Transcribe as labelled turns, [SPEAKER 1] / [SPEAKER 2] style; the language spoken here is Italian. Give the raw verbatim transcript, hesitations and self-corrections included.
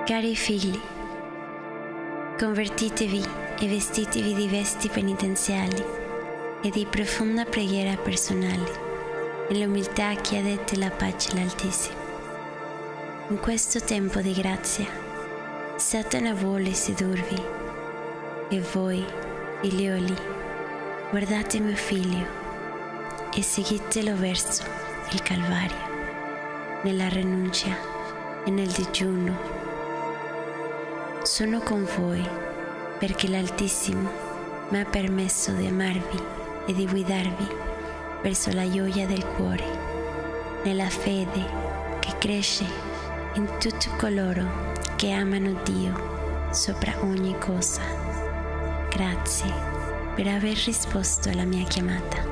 [SPEAKER 1] Cari figli, convertitevi e vestitevi di vesti penitenziali e di profonda preghiera personale, nell'umiltà chiedete la pace all'Altissimo. In questo tempo di grazia, Satana vuole sedurvi, e voi, figlioli, guardate mio figlio e seguitelo verso il Calvario, nella rinuncia e nel digiuno. Sono con voi perché l'Altissimo mi ha permesso di amarvi e di guidarvi verso la gioia del cuore, nella fede che cresce in tutti coloro che amano Dio sopra ogni cosa. Grazie per aver risposto alla mia chiamata.